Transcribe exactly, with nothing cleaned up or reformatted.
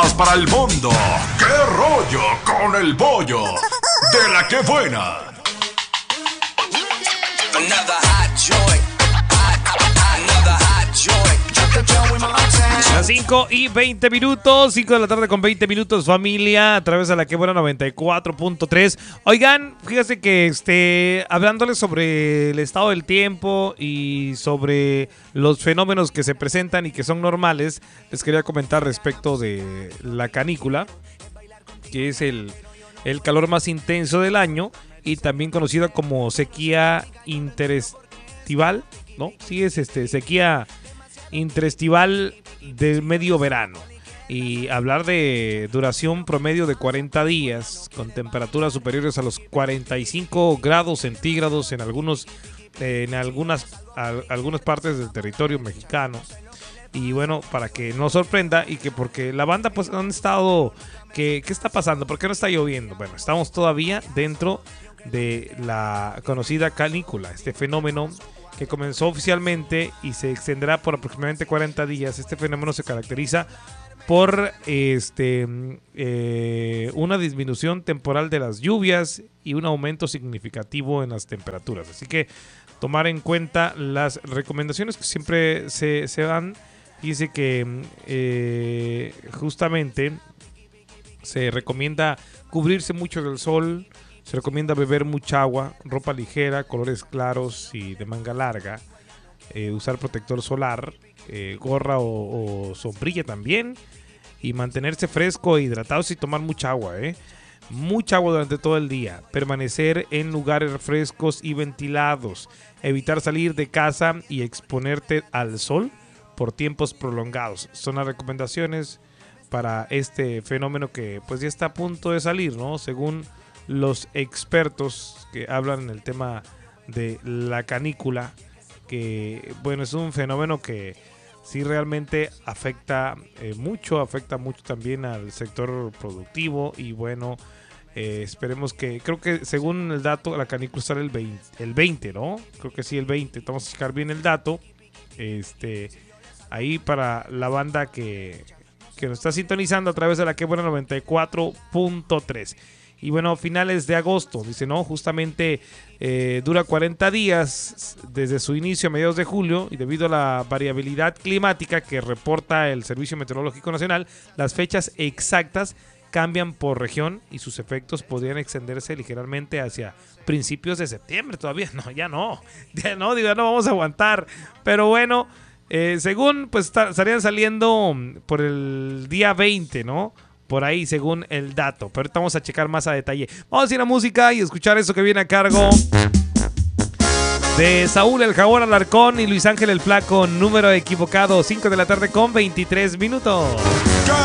Para el mundo, ¿qué rollo con el pollo? De la que buena. Las cinco y veinte minutos, cinco de la tarde con veinte minutos, familia, a través de la que buena noventa y cuatro punto tres. Oigan, fíjate que este, hablándoles sobre el estado del tiempo y sobre los fenómenos que se presentan y que son normales, les quería comentar respecto de la canícula, que es el, el calor más intenso del año y también conocida como sequía interestival, ¿no? Sí, es este, sequía interestival del medio verano, y hablar de duración promedio de cuarenta días con temperaturas superiores a los cuarenta y cinco grados centígrados en algunos eh, en algunas a, algunas partes del territorio mexicano. Y bueno, para que no sorprenda y que porque la banda pues han estado que qué está pasando, ¿por qué no está lloviendo? Bueno, estamos todavía dentro de la conocida canícula, este fenómeno que comenzó oficialmente y se extenderá por aproximadamente cuarenta días. Este fenómeno se caracteriza por este eh, una disminución temporal de las lluvias y un aumento significativo en las temperaturas. Así que tomar en cuenta las recomendaciones que siempre se, se dan. Dice que eh, justamente se recomienda cubrirse mucho del sol. Se recomienda beber mucha agua, ropa ligera, colores claros y de manga larga, eh, usar protector solar, eh, gorra o, o sombrilla también, y mantenerse fresco e hidratado y tomar mucha agua, eh. Mucha agua durante todo el día, permanecer en lugares frescos y ventilados, evitar salir de casa y exponerte al sol por tiempos prolongados. Son las recomendaciones para este fenómeno que pues ya está a punto de salir, ¿no? Según los expertos que hablan en el tema de la canícula, que bueno, es un fenómeno que sí realmente afecta eh, mucho, afecta mucho también al sector productivo y bueno, eh, esperemos que, creo que según el dato, la canícula sale el veinte, el veinte, ¿no? Creo que sí, el veinte, vamos a checar bien el dato, este, ahí para la banda que, que nos está sintonizando a través de la que buena noventa y cuatro punto tres. Y bueno, finales de agosto, dice, no, justamente eh, dura cuarenta días desde su inicio a mediados de julio y debido a la variabilidad climática que reporta el Servicio Meteorológico Nacional, las fechas exactas cambian por región y sus efectos podrían extenderse ligeramente hacia principios de septiembre. Todavía no, ya no, ya no, digo, no vamos a aguantar. Pero bueno, eh, según pues estarían saliendo por el día veinte, ¿no? Por ahí, según el dato. Pero ahorita vamos a checar más a detalle. Vamos a ir a música y escuchar eso que viene a cargo de Saúl el Jaguar Alarcón y Luis Ángel el Flaco. Número equivocado, cinco de la tarde con veintitrés minutos.